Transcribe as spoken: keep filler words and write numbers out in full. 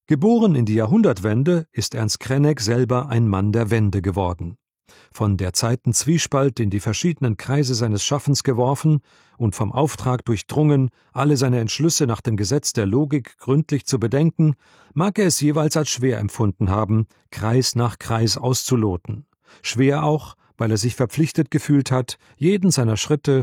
Geboren in die Jahrhundertwende ist Ernst Krenek selber ein Mann der Wende geworden. Von der Zeitenzwiespalt in die verschiedenen Kreise seines Schaffens geworfen und vom Auftrag durchdrungen, alle seine Entschlüsse nach dem Gesetz der Logik gründlich zu bedenken, mag er es jeweils als schwer empfunden haben, Kreis nach Kreis auszuloten. Schwer auch, weil er sich verpflichtet gefühlt hat, jeden seiner Schritte